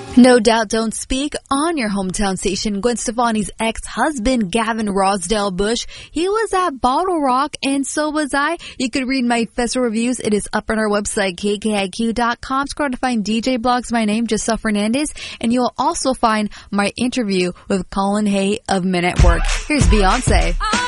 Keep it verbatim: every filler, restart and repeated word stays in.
No Doubt Don't Speak on your hometown station. Gwen Stefani's ex-husband, Gavin Rosdale Bush, he was at Bottle Rock, and so was I. You could read my festival reviews. It is up on our website, K K I Q dot com. Scroll to find D J blogs. My name, Giselle Fernandez, and you'll also find my interview with Colin Hay of Men at Work. Here's Beyonce.